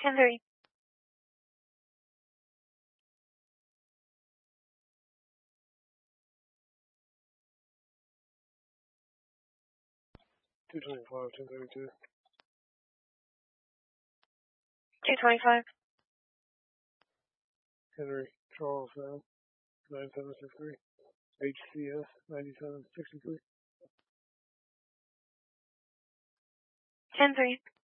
10-3. 225, 1032. 225. Henry Charles 9763. HCS 9763. 10-3.